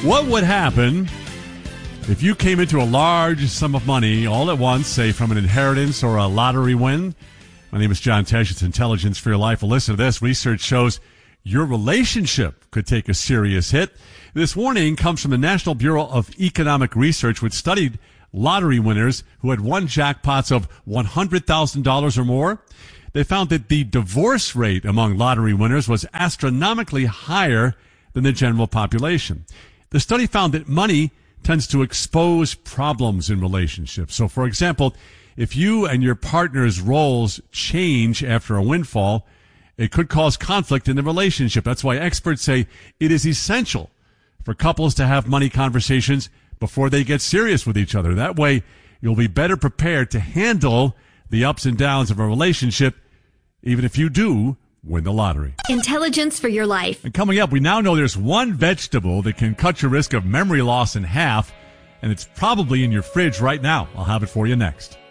What would happen if you came into a large sum of money all at once, say from an inheritance or a lottery win? My name is John Tesh. It's Intelligence for Your Life. Well, listen to this. Research shows your relationship could take a serious hit. This warning comes from the National Bureau of Economic Research, which studied lottery winners who had won jackpots of $100,000 or more. They found that the divorce rate among lottery winners was astronomically higher than the general population. The study found that money tends to expose problems in relationships. So, for example, if you and your partner's roles change after a windfall, it could cause conflict in the relationship. That's why experts say it is essential for couples to have money conversations before they get serious with each other. That way, you'll be better prepared to handle the ups and downs of a relationship, even if you do win the lottery. Intelligence for Your Life. And coming up, we now know there's one vegetable that can cut your risk of memory loss in half, and it's probably in your fridge right now. I'll have it for you next.